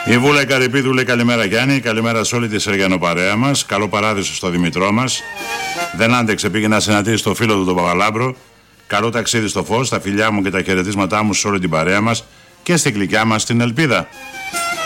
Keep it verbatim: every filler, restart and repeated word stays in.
Η Βούλα Καρυπίδου λέει καλημέρα Γιάννη, καλημέρα σε όλη τη Σεργιανοπαρέα μας. Καλό παράδεισο στο Δημητρό μας. Δεν άντεξε, πήγε να συναντήσει το φίλο του τον Παπαλάμπρο. Καλό ταξίδι στο φως, τα φιλιά μου και τα χαιρετίσματά μου σε όλη την παρέα μας και στην γλυκιά μας την Ελπίδα.